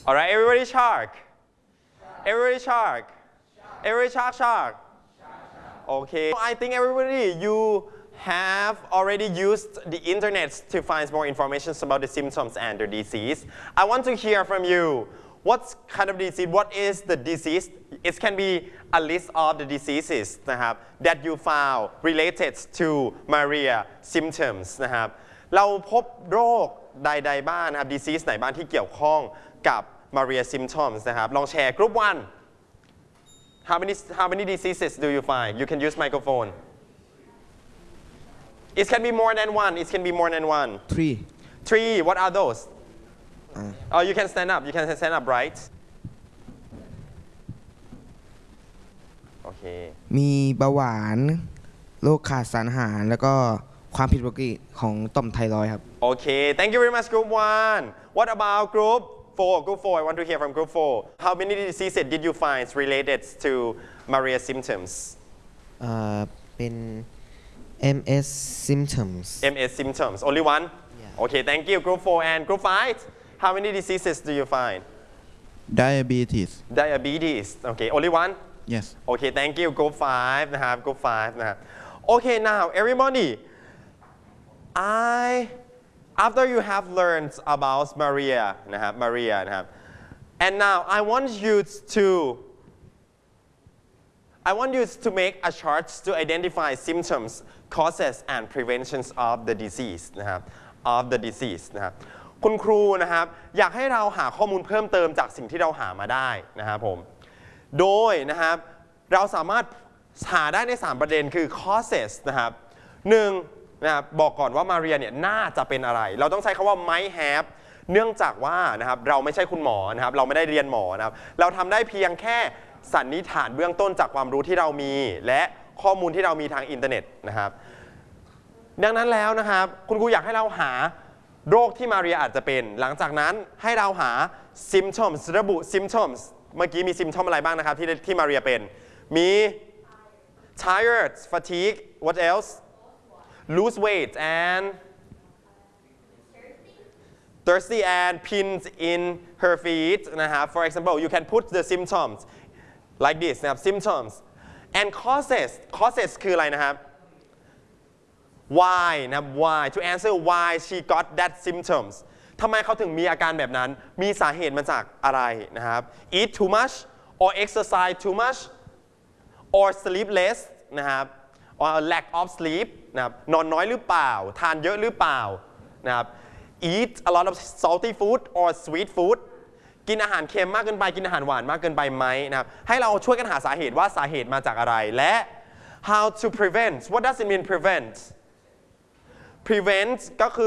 Alright, everybody shark. Everybody shark. Everybody shark. Okay. I think everybody, you have already used the internet to find more information about the symptoms and the disease. I want to hear from you. What kind of disease? What is the disease? It can be a list of the diseases that you found related to malaria symptoms นะครับเราพบโรคใดๆบ้างนะครับ disease ไหนบ้างที่เกี่ยวข้องกับ malaria symptoms นะครับลองแชร์ group 1 how many diseases do you find? You can use microphone. It can be more than one. It can be more than one. Three. What are those? Oh, you can stand up. You can stand up, right? Okay. มีเบาหวานโรคขาดสารอาหารแล้วก็ความผิดปกติของต่อมไทรอยด์ครับ Okay. Thank you very much, Group 1. What about Group 4? Group 4. I want to hear from Group 4. How many diseases did you find related to malaria symptoms? เป็น MS symptoms. MS symptoms. Only one? Yeah. Okay. Thank you, Group 4. And Group 5? How many diseases do you find? Diabetes. Okay. Only one? Yes. Okay. Thank you, Group 5. นะครับ Group 5 นะครับ Okay. Now, everybody, after you have learned about malaria นะครับ malaria นะครับ and now I want you to make a chart to identify symptoms, causes, and preventions of the disease นะครับ of the disease นะครับคุณครูนะครับอยากให้เราหาข้อมูลเพิ่มเติมจากสิ่งที่เราหามาได้นะครับผมโดยนะครับเราสามารถหาได้ใน3ประเด็นคือ causes นะครับ1นะครับบอกก่อนว่ามาเรียเนี่ยน่าจะเป็นอะไรเราต้องใช้คำว่า might have เนื่องจากว่านะครับเราไม่ใช่คุณหมอนะครับเราไม่ได้เรียนหมอนะครับเราทำได้เพียงแค่สันนิษฐานเบื้องต้นจากความรู้ที่เรามีและข้อมูลที่เรามีทางอินเทอร์เน็ตนะครับดังนั้นแล้วนะครับคุณครูอยากให้เราหาโรคที่มาเรียอาจจะเป็นหลังจากนั้นให้เราหา symptoms ระบุ symptoms เมื่อกี้มี symptom อะไรบ้างนะครับที่มาเรียเป็นมี tired fatigue what else lose weight and thirsty and pins in her feet นะครับ for example you can put the symptoms like this นะครับ symptoms and causes คืออะไรนะครับ why นะครับ why to answer why she got that symptoms ทำไมเขาถึงมีอาการแบบนั้นมีสาเหตุมาจากอะไรนะครับ eat too much or exercise too much or sleep less นะครับ or lack of sleep นะครับนอนน้อยหรือเปล่าทานเยอะหรือเปล่านะครับ eat a lot of salty food or sweet food กินอาหารเค็มมากเกินไปกินอาหารหวานมากเกินไปไหมนะครับให้เราช่วยกันหาสาเหตุว่าสาเหตุมาจากอะไรและ how to prevent what does it mean prevent ก็คือ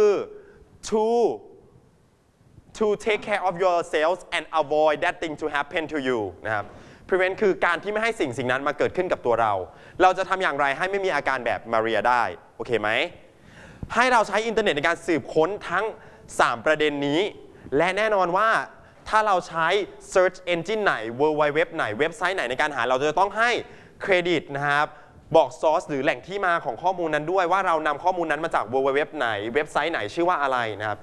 to take care of yourself and avoid that thing to happen to you นะครับ prevent คือการที่ไม่ให้สิ่งนั้นมาเกิดขึ้นกับตัวเราจะทำอย่างไรให้ไม่มีอาการแบบมาเรียได้โอเคไหมให้เราใช้อินเทอร์เน็ตในการสืบค้นทั้ง3ประเด็นนี้และแน่นอนว่าถ้าเราใช้ search engine ไหน world wide web ไหนเว็บไซต์ไหนในการหาเราจะต้องให้เครดิตนะครับบอก source หรือแหล่งที่มาของข้อมูลนั้นด้วยว่าเรานำข้อมูลนั้นมาจาก world wide web ไหนเว็บไซต์ไหนชื่อว่าอะไรนะครับ